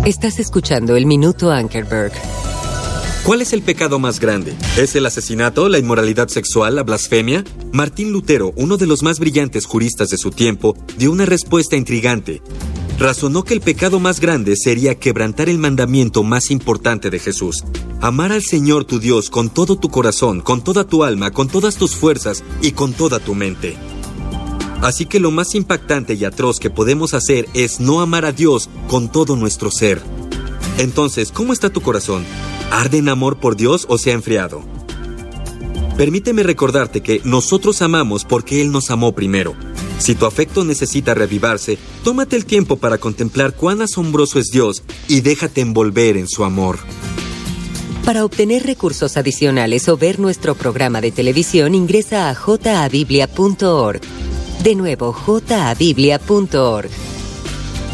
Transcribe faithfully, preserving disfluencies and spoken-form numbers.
Estás escuchando el Minuto Ankerberg. ¿Cuál es el pecado más grande? ¿Es el asesinato, la inmoralidad sexual, la blasfemia? Martín Lutero, uno de los más brillantes juristas de su tiempo, dio una respuesta intrigante. Razonó que el pecado más grande sería quebrantar el mandamiento más importante de Jesús. Amar al Señor tu Dios con todo tu corazón, con toda tu alma, con todas tus fuerzas y con toda tu mente. Así que lo más impactante y atroz que podemos hacer es no amar a Dios con todo nuestro ser. Entonces, ¿cómo está tu corazón? ¿Arde en amor por Dios o se ha enfriado? Permíteme recordarte que nosotros amamos porque Él nos amó primero. Si tu afecto necesita reavivarse, tómate el tiempo para contemplar cuán asombroso es Dios y déjate envolver en su amor. Para obtener recursos adicionales o ver nuestro programa de televisión, ingresa a j a biblia punto org. De nuevo, j a biblia punto org.